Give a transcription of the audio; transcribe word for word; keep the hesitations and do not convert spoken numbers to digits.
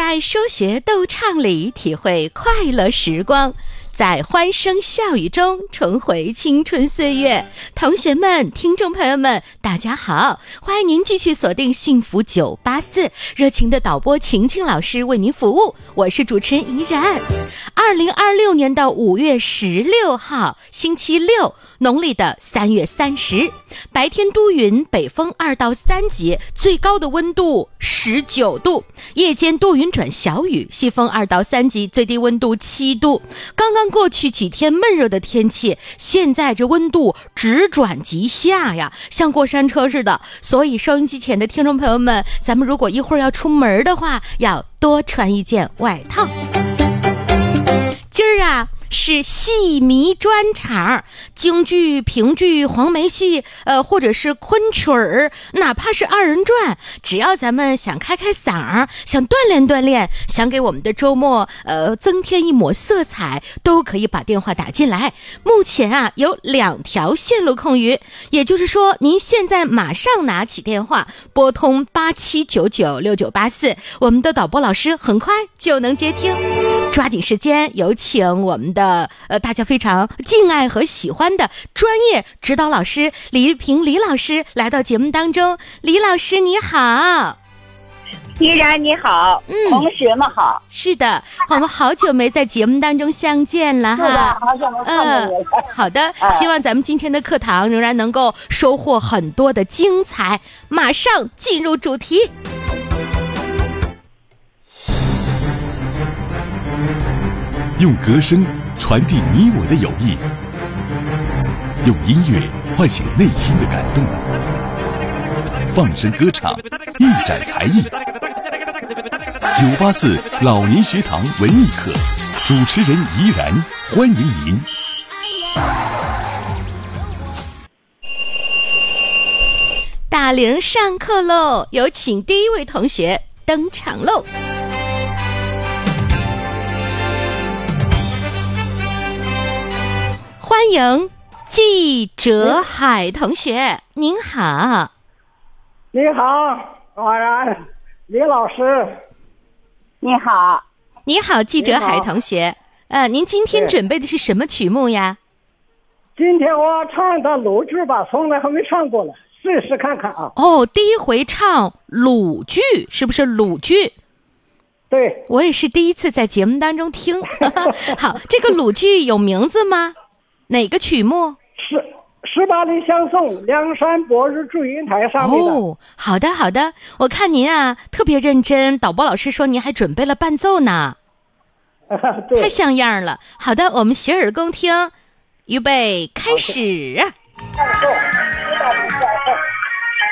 在说学逗唱里体会快乐时光，在欢声笑语中重回青春岁月。同学们，听众朋友们，大家好，欢迎您继续锁定幸福九八四，热情的导播晴晴老师为您服务，我是主持人怡然。二零二六年的五月十六号星期六，农历的三月三十，白天多云，北风二到三级，最高的温度十九度，夜间多云转小雨，西风二到三级，最低温度七度。刚刚过去几天闷热的天气，现在这温度直转急下呀，像过山车似的。所以收音机前的听众朋友们，咱们如果一会儿要出门的话，要多穿一件外套。今儿啊是戏迷专场，京剧、评剧、黄梅戏，呃，或者是昆曲儿，哪怕是二人转，只要咱们想开开嗓，想锻炼锻炼，想给我们的周末呃增添一抹色彩，都可以把电话打进来。目前啊有两条线路空余，也就是说，您现在马上拿起电话，拨通八七九九六九八四，我们的导播老师很快就能接听。抓紧时间，有请我们的呃大家非常敬爱和喜欢的专业指导老师李玉萍李老师来到节目当中。李老师你好。 依然你好，嗯，同学们好。 是的，我们好久没在节目当中相见了哈。 是的，好久没看见你了。 嗯，好的，希望咱们今天的课堂仍然能够收获很多的精彩。马上进入主题。 用歌声传递你我的友谊，用音乐唤醒内心的感动，放声歌唱，一展才艺。九八四老年学堂文艺课，主持人怡然，欢迎您。 打铃上课喽，有请第一位同学登场喽。欢迎季哲海同学，您好。 你好，我然李老师。 你好。 你好，季哲海同学。呃，您今天准备的是什么曲目呀？ 今天我唱的鲁剧吧，从来还没唱过了，试试看看啊。 哦，第一回唱鲁剧，是不是鲁剧？ 对， 我也是第一次在节目当中听。好，这个鲁剧有名字吗？哪个曲目？ 十十八里相送，梁山伯日祝英台上面的。 哦，好的好的，我看您啊特别认真，导播老师说您还准备了伴奏呢。 对， 太像样了。好的，我们洗耳恭听，预备开始啊。 伴奏，十八里相